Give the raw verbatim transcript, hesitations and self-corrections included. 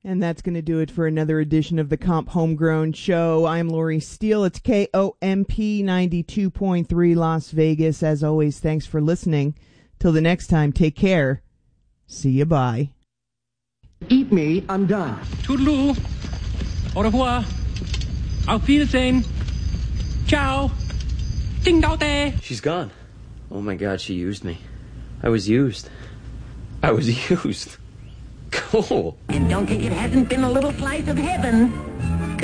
And that's going to do it for another edition of the Comp Homegrown Show. I'm Lori Steele. It's K O M P ninety-two point three Las Vegas. As always, thanks for listening. Till the next time, take care. See you, bye. Eat me, I'm done. Toodaloo. Au revoir. Auf Wiedersehen. Ciao. Ding dao day. She's gone. Oh my God, she used me. I was used. I was used. Cool. And don't think it hasn't been a little slice of heaven.